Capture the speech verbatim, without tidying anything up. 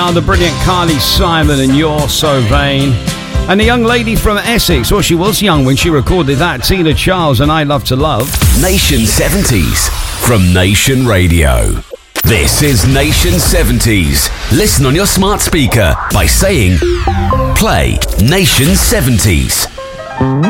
The brilliant Carly Simon and You're So Vain. And the young lady from Essex, well, she was young when she recorded that, Tina Charles and I Love to Love. Nation seventies from Nation Radio. This is Nation seventies. Listen on your smart speaker by saying, play Nation seventies.